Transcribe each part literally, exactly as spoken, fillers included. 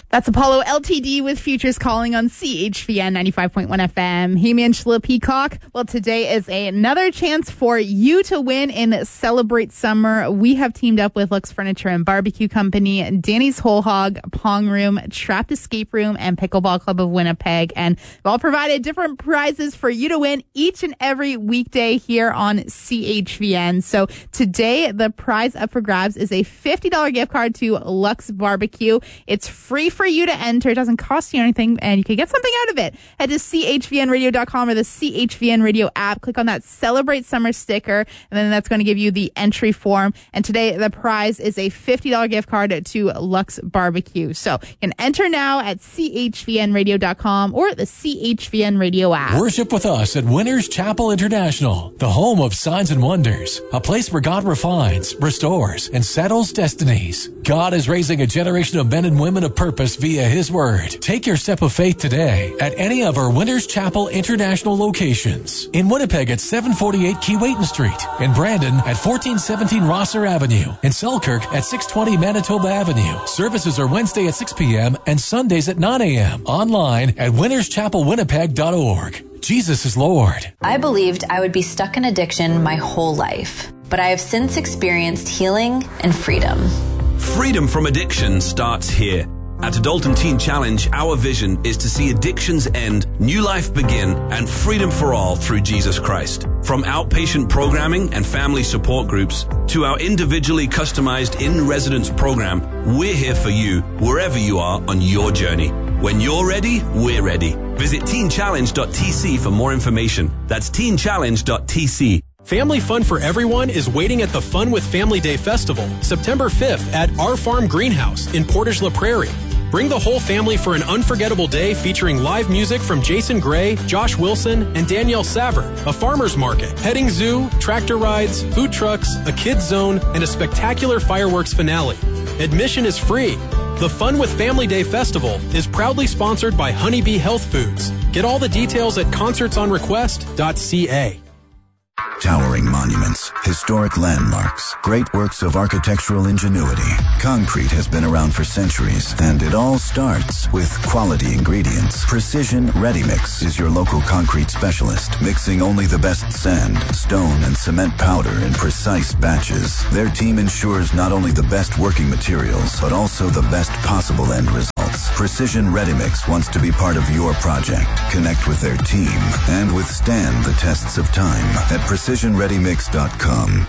That's Apollo L T D with Futures Calling on C H V N ninety-five point one F M. Hey, man, Angela Peacock. Well, today is a, another chance for you to win in Celebrate Summer. We have teamed up with Lux Furniture and Barbecue Company, Danny's Whole Hog, Pong Room, Trapped Escape Room, and Pickleball Club of Winnipeg. And they've all provided different prizes for you to win each and every weekday here on C H V N. So today, the prize up for grabs is a fifty dollars gift card to Lux Barbecue. It's free for you to enter. It doesn't cost you anything, and you can get something out of it. Head to C H V N radio dot com or the C H V N Radio app. Click on that Celebrate Summer sticker, and then that's going to give you the entry form. And today, the prize is a fifty dollars gift card to Lux Barbecue. So you can enter now at C H V N radio dot com or the C H V N Radio app. Worship with us at Winners Chapel International, the home of signs and wonders, a place where God refines, restores, and settles destinies. God is raising a generation of men and women of purpose via His Word. Take your step of faith today at any of our Winners Chapel International locations. In Winnipeg at seven forty-eight Keewatin Street. In Brandon at fourteen seventeen Rosser Avenue. In Selkirk at six twenty Manitoba Avenue. Services are Wednesday at six p.m. and Sundays at nine a.m. Online at winners chapel winnipeg dot org. Jesus is Lord. I believed I would be stuck in addiction my whole life, but I have since experienced healing and freedom. Freedom from addiction starts here. At Adult and Teen Challenge, our vision is to see addictions end, new life begin, and freedom for all through Jesus Christ. From outpatient programming and family support groups to our individually customized in-residence program, we're here for you wherever you are on your journey. When you're ready, we're ready. Visit teen challenge dot t c for more information. That's teen challenge dot t c. Family fun for everyone is waiting at the Fun with Family Day Festival, September fifth at Our Farm Greenhouse in Portage La Prairie. Bring the whole family for an unforgettable day featuring live music from Jason Gray, Josh Wilson, and Danielle Savert, a farmer's market, petting zoo, tractor rides, food trucks, a kids zone, and a spectacular fireworks finale. Admission is free. The Fun with Family Day Festival is proudly sponsored by Honeybee Health Foods. Get all the details at concerts on request dot c a. Towering monuments, historic landmarks, great works of architectural ingenuity. Concrete has been around for centuries, and it all starts with quality ingredients. Precision Ready Mix is your local concrete specialist, mixing only the best sand, stone, and cement powder in precise batches. Their team ensures not only the best working materials, but also the best possible end results. Precision Ready Mix wants to be part of your project, connect with their team, and withstand the tests of time at precision ready mix dot com.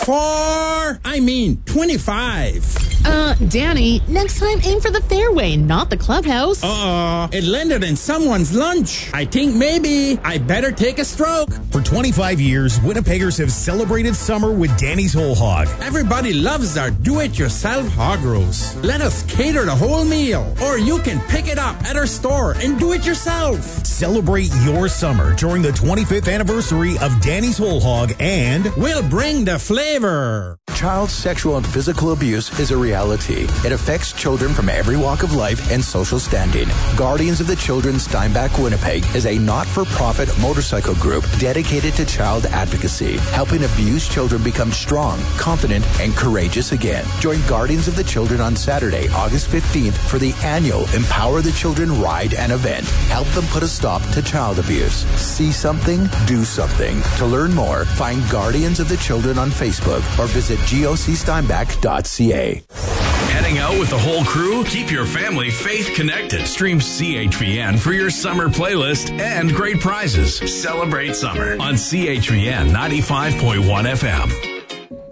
Four, I mean twenty-five. Uh, Danny, next time aim for the fairway, not the clubhouse. Uh-oh, it landed in someone's lunch. I think maybe I better take a stroke. For twenty-five years, Winnipeggers have celebrated summer with Danny's Whole Hog. Everybody loves our do-it-yourself hog roast. Let us cater the whole meal, or you can pick it up at our store and do it yourself. Celebrate your summer during the twenty-fifth anniversary of Danny's Whole Hog, and we'll bring the flavor. Child sexual and physical abuse is a reality. It affects children from every walk of life and social standing. Guardians of the Children Steinbach Winnipeg is a not-for-profit motorcycle group dedicated to child advocacy, helping abused children become strong, confident, and courageous again. Join Guardians of the Children on Saturday, August fifteenth for the annual Empower the Children Ride and event. Help them put a stop to child abuse. See something, do something. To learn more, find Guardians of the Children on Facebook or visit G O C steinbach dot c a. Heading out with the whole crew? Keep your family faith connected. Stream C H V N for your summer playlist and great prizes. Celebrate summer on C H V N ninety-five point one F M.